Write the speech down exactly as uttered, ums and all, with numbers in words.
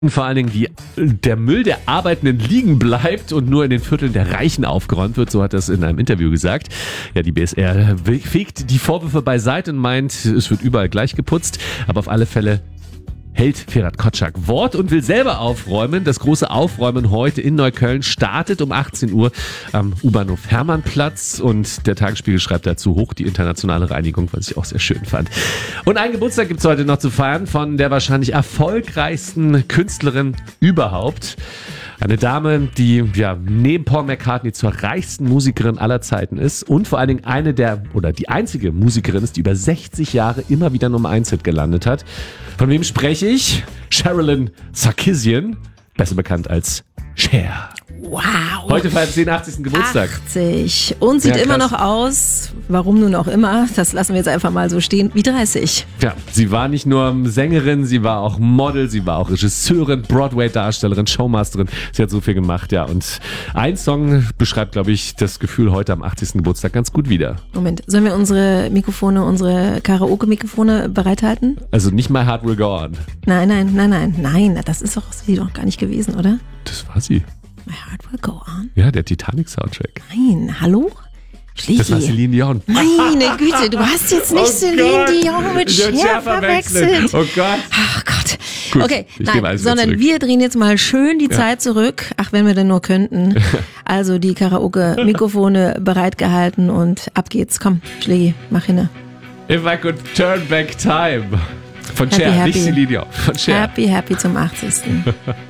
Vor allen Dingen die, der Müll der Arbeitenden liegen bleibt und nur in den Vierteln der Reichen aufgeräumt wird, so hat er es in einem Interview gesagt. Ja, die B S R fegt die Vorwürfe beiseite und meint, es wird überall gleich geputzt, aber auf alle Fälle hält Ferhat Kotschak Wort und will selber aufräumen. Das große Aufräumen heute in Neukölln startet um achtzehn Uhr am U-Bahnhof Hermannplatz und der Tagesspiegel schreibt dazu hoch die internationale Reinigung, was ich auch sehr schön fand. Und einen Geburtstag gibt es heute noch zu feiern von der wahrscheinlich erfolgreichsten Künstlerin überhaupt. Eine Dame, die ja neben Paul McCartney zur reichsten Musikerin aller Zeiten ist und vor allen Dingen eine der, oder die einzige Musikerin ist, die über sechzig Jahre immer wieder Nummer eins Hit gelandet hat. Von wem spreche ich? Sherilyn Sarkisian, besser bekannt als Cher. Wow. Heute feiert sie den achtzigsten Geburtstag. achtzig. Und sieht Ja, immer krass. noch aus, warum nun auch immer, das lassen wir jetzt einfach mal so stehen, wie dreißig. Ja, sie war nicht nur Sängerin, sie war auch Model, sie war auch Regisseurin, Broadway-Darstellerin, Showmasterin. Sie hat so viel gemacht, ja. Und ein Song beschreibt, glaube ich, das Gefühl heute am achtzigsten Geburtstag ganz gut wieder. Moment, sollen wir unsere Mikrofone, unsere Karaoke-Mikrofone bereithalten? Also nicht My Heart Will Go On. Nein, nein, nein, nein, nein, das ist doch sie doch gar nicht gewesen, oder? Das war sie. My Heart Will Go On. Ja, der Titanic-Soundtrack. Nein, hallo? Schlägi. Das war Celine Dion. Meine Güte, du hast jetzt nicht Oh Celine Gott. Dion mit Ich hab Cher Cher verwechselt. Oh Gott. Ach Gott. Gut, Okay, ich gebe nein, alles wieder sondern zurück. wir drehen jetzt mal schön die Zeit zurück. Ach, wenn wir denn nur könnten. Also die Karaoke-Mikrofone bereitgehalten und ab geht's. Komm, Schlägi, mach hinne. If I could turn back time. Von Happy, Cher, happy. nicht Celine Dion. Von Cher. Happy, happy zum achtzigsten